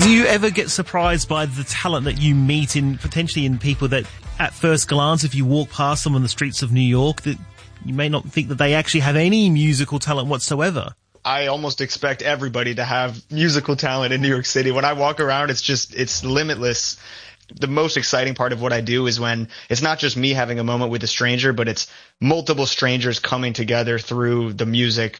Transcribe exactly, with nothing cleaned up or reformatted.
Do you ever get surprised by the talent that you meet in potentially in people that at first glance, if you walk past them on the streets of New York, that you may not think that they actually have any musical talent whatsoever? I almost expect everybody to have musical talent in New York City. When I walk around, it's just, it's limitless. The most exciting part of what I do is when it's not just me having a moment with a stranger, but it's multiple strangers coming together through the music.